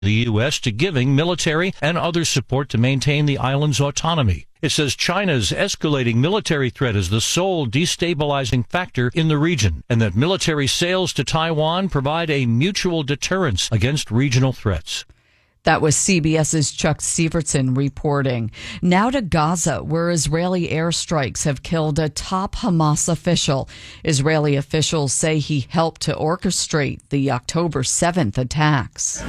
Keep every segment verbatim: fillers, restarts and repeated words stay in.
the U S to giving military and other support to maintain the island's autonomy. It says China's escalating military threat is the sole destabilizing factor in the region, and that military sales to Taiwan provide a mutual deterrence against regional threats. That was CBS's Chuck Severson reporting. Now to Gaza, where Israeli airstrikes have killed a top Hamas official. Israeli officials say he helped to orchestrate the October seventh attacks.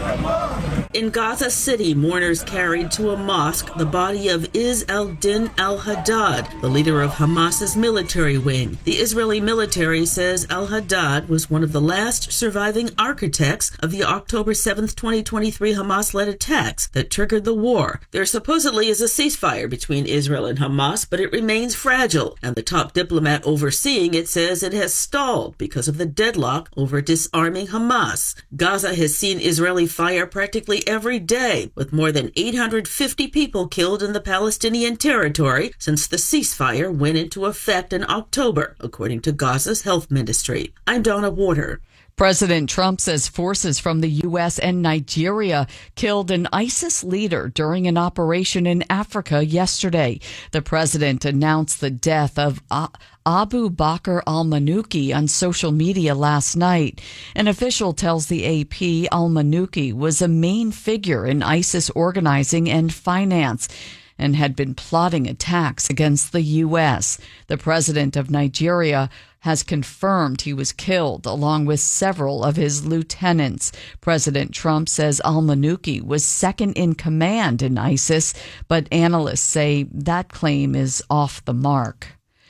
In Gaza City, mourners carried to a mosque the body of Izz al-Din al-Haddad, the leader of Hamas's military wing. The Israeli military says al-Haddad was one of the last surviving architects of the October seventh, twenty twenty-three Hamas-led attacks that triggered the war. There supposedly is a ceasefire between Israel and Hamas, but it remains fragile, and the top diplomat overseeing it says it has stalled because of the deadlock over disarming Hamas. Gaza has seen Israeli fire practically every day, with more than eight hundred fifty people killed in the Palestinian territory since the ceasefire went into effect in October, according to Gaza's health ministry. I'm Donna Warder. President Trump says forces from the U S and Nigeria killed an ISIS leader during an operation in Africa yesterday. The president announced the death of Abu Bakr al-Manuki on social media last night. An official tells the A P al-Manuki was a main figure in ISIS organizing and finance and had been plotting attacks against the U S. The president of Nigeria has confirmed he was killed along with several of his lieutenants. President Trump says al-Manuki was second in command in ISIS, but analysts say that claim is off the mark.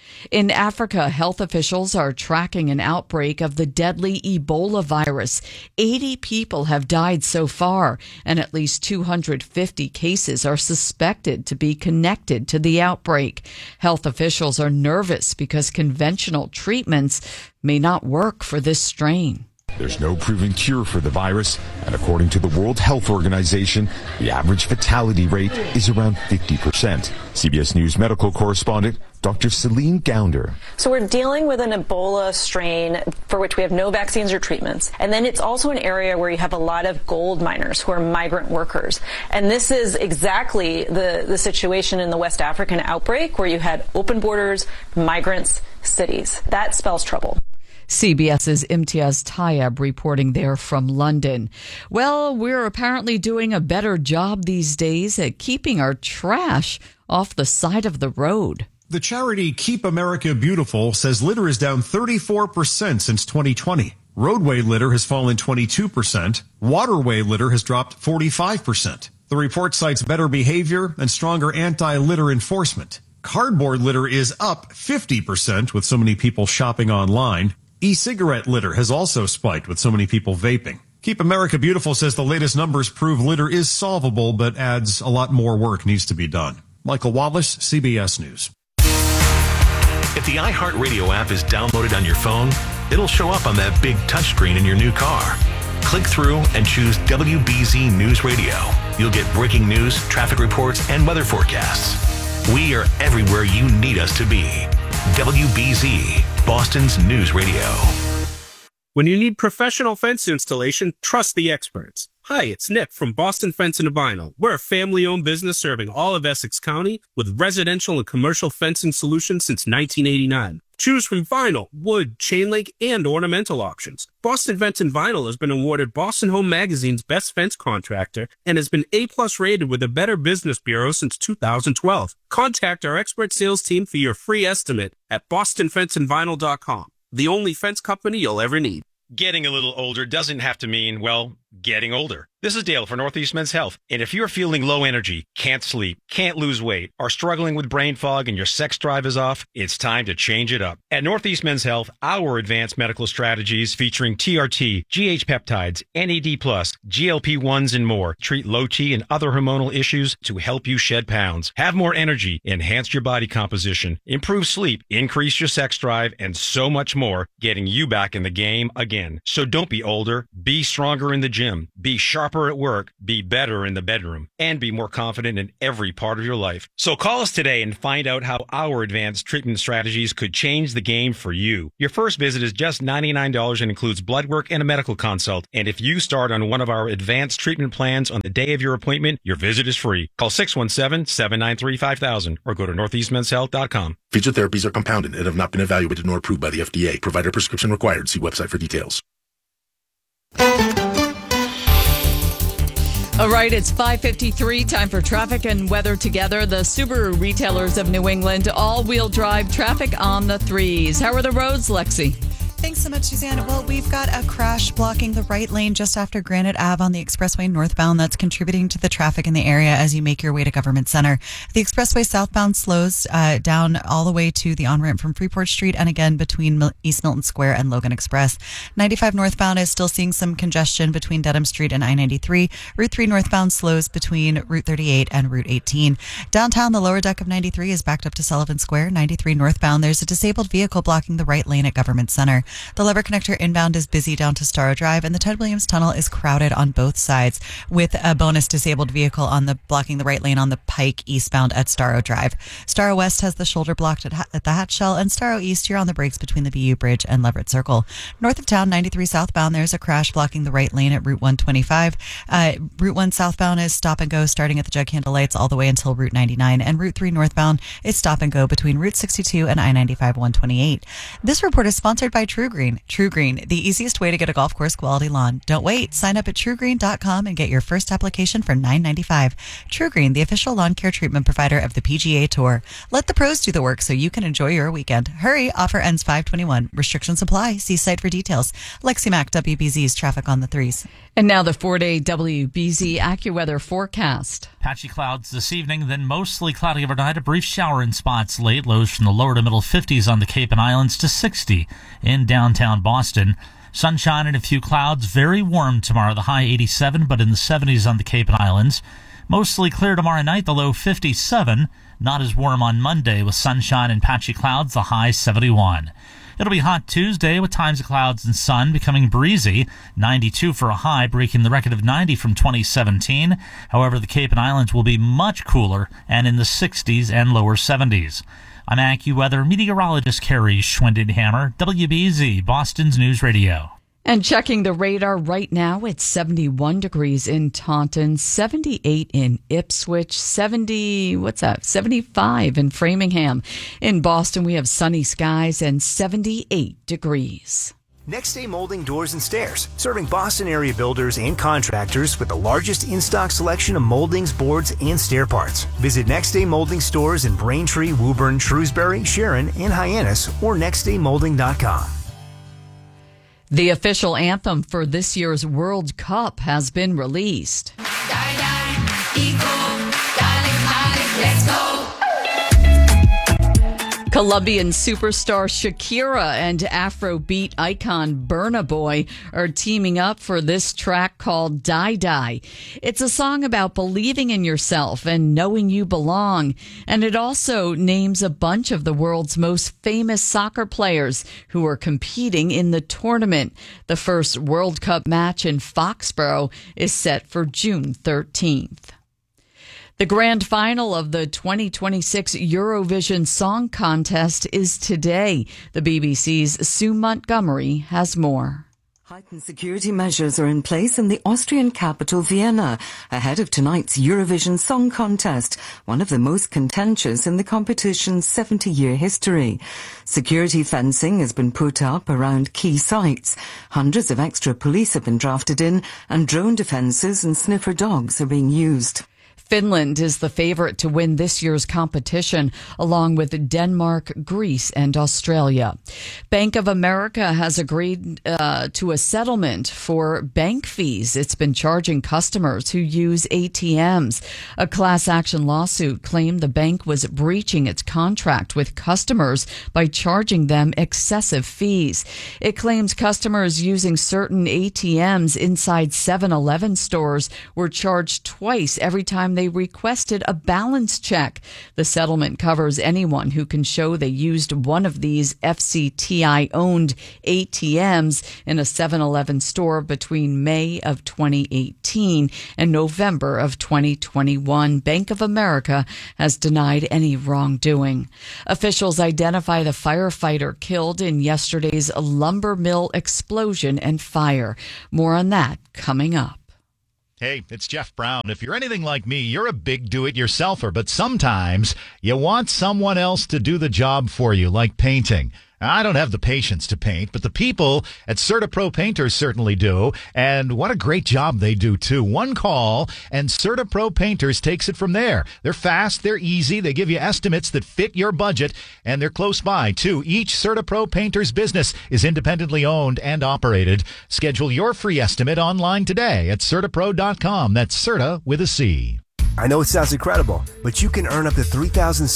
In Africa, health officials are tracking an outbreak of the deadly Ebola virus. eighty people have died so far, and at least two hundred fifty cases are suspected to be connected to the outbreak. Health officials are nervous because conventional treatments may not work for this strain. There's no proven cure for the virus, and according to the World Health Organization, the average fatality rate is around fifty percent. C B S News medical correspondent Doctor Celine Gounder. So we're dealing with an Ebola strain for which we have no vaccines or treatments. And then it's also an area where you have a lot of gold miners who are migrant workers. And this is exactly the, the situation in the West African outbreak where you had open borders, migrants, cities. That spells trouble. CBS's Imtiaz Tayeb reporting there from London. Well, we're apparently doing a better job these days at keeping our trash off the side of the road. The charity Keep America Beautiful says litter is down thirty-four percent since twenty twenty. Roadway litter has fallen twenty-two percent. Waterway litter has dropped forty-five percent. The report cites better behavior and stronger anti-litter enforcement. Cardboard litter is up fifty percent with so many people shopping online. E-cigarette litter has also spiked with so many people vaping. Keep America Beautiful says the latest numbers prove litter is solvable, but adds a lot more work needs to be done. Michael Wallace, C B S News. If the iHeartRadio app is downloaded on your phone, it'll show up on that big touchscreen in your new car. Click through and choose W B Z News Radio. You'll get breaking news, traffic reports, and weather forecasts. We are everywhere you need us to be. W B Z, Boston's News Radio. When you need professional fence installation, trust the experts. Hi, it's Nick from Boston Fence and Vinyl. We're a family-owned business serving all of Essex County with residential and commercial fencing solutions since nineteen eighty-nine. Choose from vinyl, wood, chain link, and ornamental options. Boston Fence and Vinyl has been awarded Boston Home Magazine's Best Fence Contractor and has been A-plus rated with the Better Business Bureau since two thousand twelve. Contact our expert sales team for your free estimate at boston fence and vinyl dot com. The only fence company you'll ever need. Getting a little older doesn't have to mean, well, getting older. This is Dale for Northeast Men's Health. And if you're feeling low energy, can't sleep, can't lose weight, are struggling with brain fog and your sex drive is off, it's time to change it up. At Northeast Men's Health, our advanced medical strategies featuring T R T, G H peptides, N A D plus, G L P ones, and more treat low T and other hormonal issues to help you shed pounds, have more energy, enhance your body composition, improve sleep, increase your sex drive, and so much more, getting you back in the game again. So don't be older, be stronger in the gym. gym, be sharper at work, be better in the bedroom, and be more confident in every part of your life. So call us today and find out how our advanced treatment strategies could change the game for you. Your first visit is just ninety-nine dollars and includes blood work and a medical consult. And if you start on one of our advanced treatment plans on the day of your appointment, your visit is free. Call six one seven, seven nine three, five thousand or go to northeast men's health dot com. Featured therapies are compounded and have not been evaluated nor approved by the F D A. Provider prescription required. See website for details. All right, it's five fifty-three. Time for traffic and weather together. The Subaru retailers of New England, all-wheel drive traffic on the threes. How are the roads, Lexi? Thanks so much, Suzanne. Well, we've got a crash blocking the right lane just after Granite Ave on the expressway northbound. That's contributing to the traffic in the area as you make your way to Government Center. The expressway southbound slows uh, down all the way to the on-ramp from Freeport Street and again between Mil- East Milton Square and Logan Express. ninety-five northbound is still seeing some congestion between Dedham Street and I ninety-three. Route three northbound slows between Route thirty-eight and Route eighteen. Downtown, the lower deck of ninety-three is backed up to Sullivan Square. ninety-three northbound, there's a disabled vehicle blocking the right lane at Government Center. The Lever Connector inbound is busy down to Starrow Drive, and the Ted Williams Tunnel is crowded on both sides, with a bonus disabled vehicle on the blocking the right lane on the Pike eastbound at Starrow Drive. Starrow West has the shoulder blocked at, at the Hatchell, and Starrow East, you're on the brakes between the B U Bridge and Leverett Circle. North of town, ninety-three southbound, there's a crash blocking the right lane at Route one twenty-five. Uh, Route one southbound is stop and go starting at the Jug Handle Lights all the way until Route ninety-nine, and Route three northbound is stop and go between Route sixty-two and I ninety-five one twenty-eight. This report is sponsored by True Green. True Green, the easiest way to get a golf course quality lawn. Don't wait. Sign up at true green dot com and get your first application for nine dollars and ninety-five cents. True Green, the official lawn care treatment provider of the P G A Tour. Let the pros do the work so you can enjoy your weekend. Hurry, offer ends five twenty-one. Restrictions apply. See site for details. Lexi Mack, W B Z's traffic on the threes. And now the four-day W B Z AccuWeather forecast. Patchy clouds this evening, then mostly cloudy overnight. A brief shower in spots late. Lows from the lower to middle fifties on the Cape and Islands to sixty in downtown Boston. Sunshine and a few clouds. Very warm tomorrow. The high eighty-seven, but in the seventies on the Cape and Islands. Mostly clear tomorrow night. The low fifty-seven. Not as warm on Monday with sunshine and patchy clouds. The high seventy-one. It'll be hot Tuesday with times of clouds and sun, becoming breezy. ninety-two for a high, breaking the record of ninety from twenty seventeen. However, the Cape and Islands will be much cooler and in the sixties and lower seventies. I'm AccuWeather meteorologist Carrie Schwindenhammer, W B Z, Boston's News Radio. And checking the radar right now, it's seventy-one degrees in Taunton, seventy-eight in Ipswich, seventy, what's that, seventy-five in Framingham. In Boston, we have sunny skies and seventy-eight degrees. Next Day Molding Doors and Stairs, serving Boston area builders and contractors with the largest in-stock selection of moldings, boards, and stair parts. Visit Next Day Molding stores in Braintree, Woburn, Shrewsbury, Sharon, and Hyannis, or next day molding dot com. The official anthem for this year's World Cup has been released. Die, die, equal, darling, darling, let's go. Colombian superstar Shakira and Afrobeat icon Burna Boy are teaming up for this track called Die Die. It's a song about believing in yourself and knowing you belong. And it also names a bunch of the world's most famous soccer players who are competing in the tournament. The first World Cup match in Foxborough is set for June thirteenth. The grand final of the twenty twenty-six Eurovision Song Contest is today. The B B C's Sue Montgomery has more. Heightened security measures are in place in the Austrian capital, Vienna, ahead of tonight's Eurovision Song Contest, one of the most contentious in the competition's seventy-year history. Security fencing has been put up around key sites. Hundreds of extra police have been drafted in, and drone defences and sniffer dogs are being used. Finland is the favorite to win this year's competition, along with Denmark, Greece, and Australia. Bank of America has agreed uh, to a settlement for bank fees it's been charging customers who use A T Ms. A class action lawsuit claimed the bank was breaching its contract with customers by charging them excessive fees. It claims customers using certain A T Ms inside seven eleven stores were charged twice every time they they requested a balance check. The settlement covers anyone who can show they used one of these F C T I-owned A T Ms in a seven eleven store between May of twenty eighteen and November of twenty twenty-one. Bank of America has denied any wrongdoing. Officials identify the firefighter killed in yesterday's lumber mill explosion and fire. More on that coming up. Hey, it's Jeff Brown. If you're anything like me, you're a big do-it-yourselfer, but sometimes you want someone else to do the job for you, like painting. I don't have the patience to paint, but the people at CertaPro Painters certainly do, and what a great job they do, too. One call, and CertaPro Painters takes it from there. They're fast, they're easy, they give you estimates that fit your budget, and they're close by, too. Each CertaPro Painters business is independently owned and operated. Schedule your free estimate online today at Certapro dot com. That's Certa with a C. I know it sounds incredible, but you can earn up to three thousand